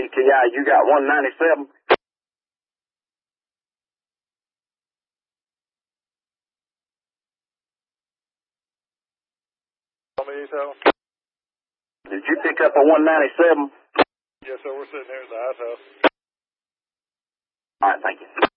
ETI, you got 197. Did you pick up a 197? Yes, sir. We're sitting here at the ice house. All right, thank you.